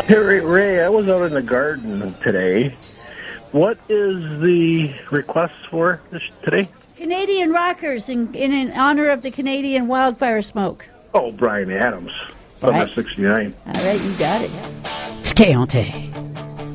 Hey, Ray, I was out in the garden today. What is the request for today? Canadian rockers in honor of the Canadian wildfire smoke. Oh, Bryan Adams, number 69. All right, you got it. C'est K-on-T.